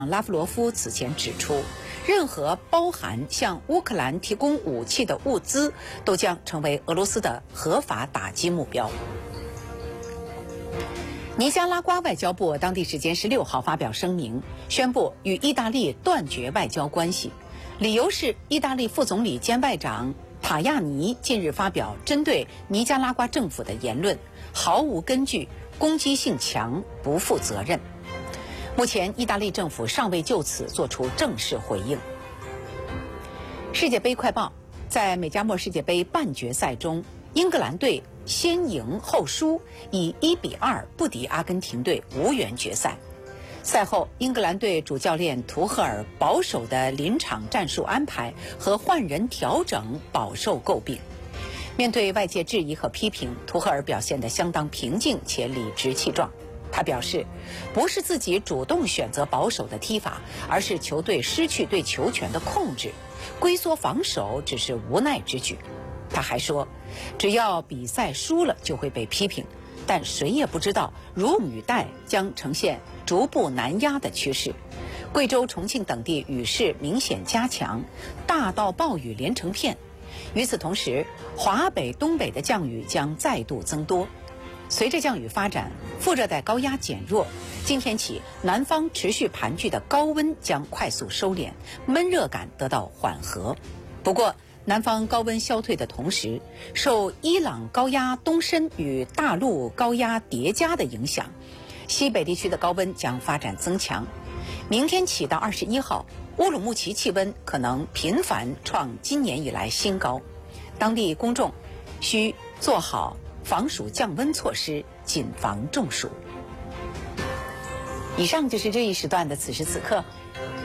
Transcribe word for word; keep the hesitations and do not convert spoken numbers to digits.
拉夫罗夫此前指出，任何包含向乌克兰提供武器的物资都将成为俄罗斯的合法打击目标。尼加拉瓜外交部当地时间十六号发表声明，宣布与意大利断绝外交关系，理由是意大利副总理兼外长塔亚尼近日发表针对尼加拉瓜政府的言论毫无根据，攻击性强，不负责任。目前，意大利政府尚未就此作出正式回应。世界杯快报：在美加墨世界杯半决赛中，英格兰队先赢后输，以一比二不敌阿根廷队，无缘决赛。赛后，英格兰队主教练图赫尔保守的临场战术安排和换人调整饱受诟病。面对外界质疑和批评，图赫尔表现得相当平静且理直气壮。他表示，不是自己主动选择保守的踢法，而是球队失去对球权的控制，龟缩防守只是无奈之举。他还说，只要比赛输了就会被批评，但谁也不知道如雨带将呈现逐步南压的趋势。贵州、重庆等地雨势明显加强，大到暴雨连成片。与此同时，华北、东北的降雨将再度增多。随着降雨发展，副热带高压减弱，今天起南方持续盘踞的高温将快速收敛，闷热感得到缓和。不过，南方高温消退的同时，受伊朗高压东伸与大陆高压叠加的影响，西北地区的高温将发展增强。明天起到二十一号，乌鲁木齐气温可能频繁创今年以来新高，当地公众需做好防暑降温措施，谨防中暑。以上就是这一时段的此时此刻。